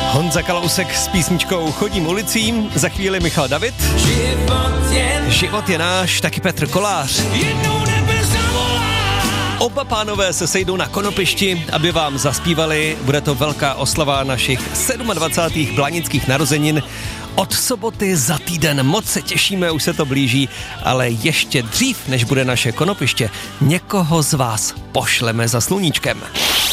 Honza Kalousek s písničkou Chodím ulicím, za chvíli Michal David. Život je náš, taky Petr Kolář. Oba pánové se sejdou na Konopišti, aby vám zaspívali. Bude to velká oslava našich 27. blanických narozenin. Od soboty za týden, moc se těšíme, už se to blíží, ale ještě dřív, než bude naše Konopiště, někoho z vás pošleme za sluníčkem.